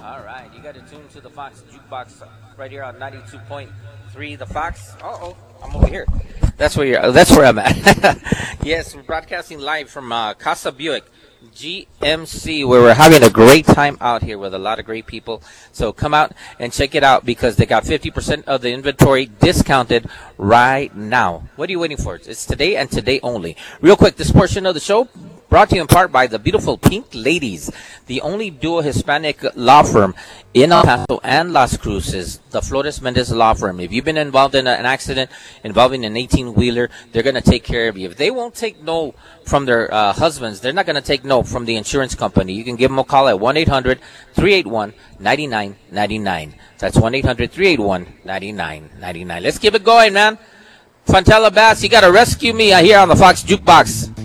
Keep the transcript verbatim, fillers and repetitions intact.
All right, you got to tune to the Fox Jukebox right here on ninety-two point three. The Fox. Uh oh, I'm over here. That's where you're. That's where I'm at. Yes, we're broadcasting live from uh, Casa Buick G M C, where we're having a great time out here with a lot of great people. So come out and check it out because they got fifty percent of the inventory discounted right now. What are you waiting for? It's today and today only. Real quick, this portion of the show brought to you in part by the beautiful Pink Ladies, the only dual Hispanic law firm in El Paso and Las Cruces, the Flores Mendez Law Firm. If you've been involved in a, an accident involving an eighteen-wheeler, they're going to take care of you. If they won't take no from their uh, husbands, they're not going to take no from the insurance company. You can give them a call at one eight hundred three eight one nine nine nine nine. That's one eight hundred three eight one nine nine nine nine. Let's keep it going, man. Fontella Bass, you got to rescue me here on the Fox Jukebox.